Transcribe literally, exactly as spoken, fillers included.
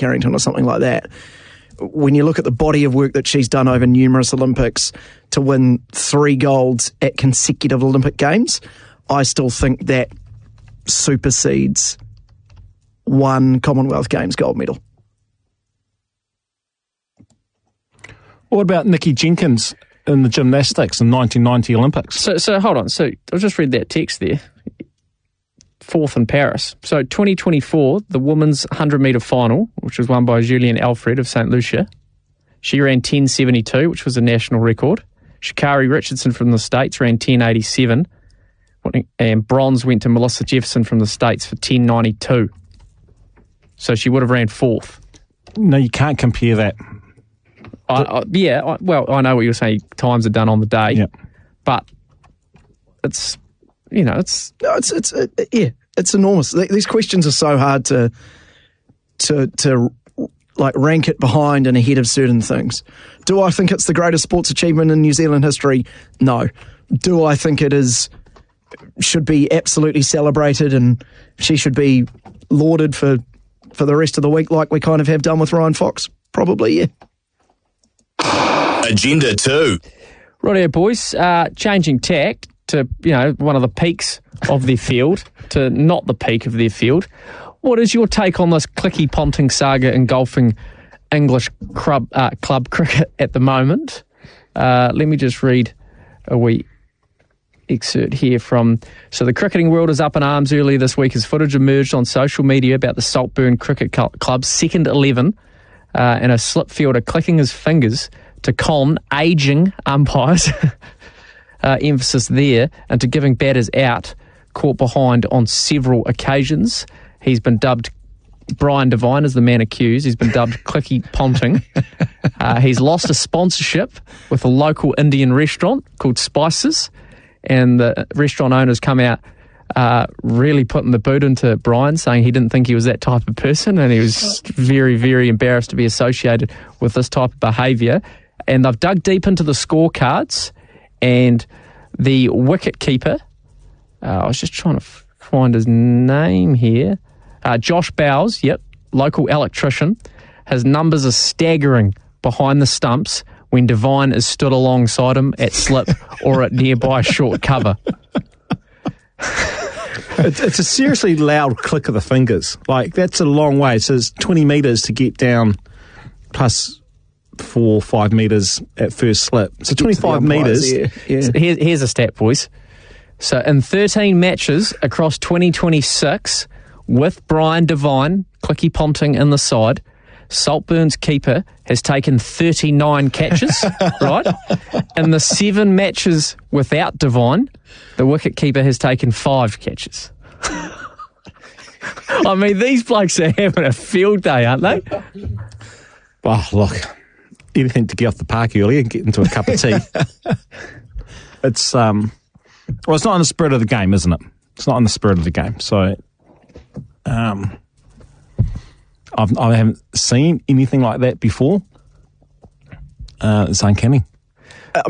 Carrington or something like that. When you look at the body of work that she's done over numerous Olympics to win three golds at consecutive Olympic Games, I still think that supersedes one Commonwealth Games gold medal. What about Nikki Jenkins in the gymnastics in nineteen ninety Olympics? So, so hold on. So I'll just read that text there. Fourth in Paris. So twenty twenty-four, the women's one hundred metre final, which was won by Julian Alfred of Saint Lucia. She ran ten seventy-two, which was a national record. Sha'Carri Richardson from the States ran ten eighty-seven. And bronze went to Melissa Jefferson from the States for ten ninety-two. So she would have ran fourth. No, you can't compare that. I, I, yeah, I, well, I know what you're saying. Times are done on the day. Yep. But it's, you know, it's... No, it's, it's uh, yeah, it's enormous. These questions are so hard to, to, to like, rank it behind and ahead of certain things. Do I think it's the greatest sports achievement in New Zealand history? No. Do I think it is... should be absolutely celebrated and she should be lauded for, for the rest of the week like we kind of have done with Ryan Fox? Probably, yeah. Agenda two. Rightio, boys. Uh, changing tack to, you know, one of the peaks of their field to not the peak of their field. What is your take on this clicky ponting saga engulfing English club, uh, club cricket at the moment? Uh, let me just read a wee excerpt here from... So the cricketing world is up in arms earlier this week as footage emerged on social media about the Saltburn Cricket Club's second eleven uh, and a slip fielder clicking his fingers to con ageing umpires, uh, emphasis there, and to giving batters out, caught behind on several occasions. He's been dubbed, Brian Devine is the man accused, he's been dubbed Clicky Ponting. Uh, he's lost a sponsorship with a local Indian restaurant called Spices, and the restaurant owners come out uh, really putting the boot into Brian, saying he didn't think he was that type of person, and he was very, very embarrassed to be associated with this type of behaviour. And they've dug deep into the scorecards, and the wicket keeper, uh, I was just trying to f- find his name here, uh, Josh Bowes, yep, local electrician, his numbers are staggering behind the stumps when Devine is stood alongside him at slip or at nearby short cover. It's, it's a seriously loud click of the fingers. Like, that's a long way. So it's twenty metres to get down, plus four, five metres at first slip. So twenty-five metres. Yeah, yeah. So here, here's a stat, boys. So in thirteen matches across twenty twenty-six, with Brian Devine, Clicky Ponting in the side, Saltburn's keeper has taken thirty-nine catches, right? In the seven matches without Devine, the wicket keeper has taken five catches. I mean, these blokes are having a field day, aren't they? Oh, look, anything to get off the park early and get into a cup of tea. It's, um, well, it's not in the spirit of the game, isn't it? It's not in the spirit of the game. So, um, I've, I haven't seen anything like that before. Uh, it's uncanny.